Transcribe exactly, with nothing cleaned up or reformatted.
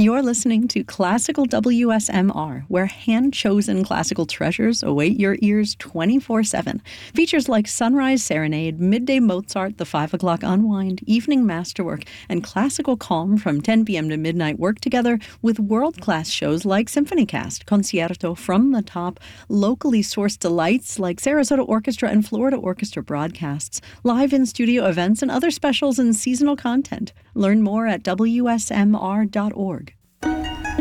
You're listening to Classical W S M R, where hand-chosen classical treasures await your ears twenty-four seven. Features like Sunrise Serenade, Midday Mozart, The Five O'Clock Unwind, Evening Masterwork, and Classical Calm from ten p.m. to midnight work together with world-class shows like SymphonyCast, Concierto from the Top, locally sourced delights like Sarasota Orchestra and Florida Orchestra broadcasts, live in-studio events, and other specials and seasonal content. Learn more at W S M R dot org.